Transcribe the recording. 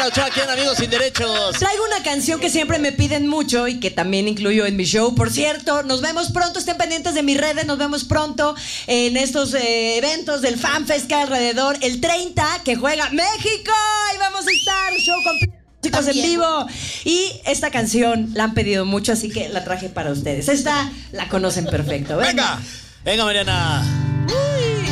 Mariana Ochoa aquí en Amigos Sin Derechos. Traigo una canción que siempre me piden mucho y que también incluyo en mi show. Por cierto, nos vemos pronto, estén pendientes de mis redes, nos vemos pronto en estos eventos del FanFest que hay alrededor. El 30 que juega México y vamos a estar show completo. Chicos, en vivo. Y esta canción la han pedido mucho, así que la traje para ustedes. Esta la conocen perfecto. Venga, venga, Mariana.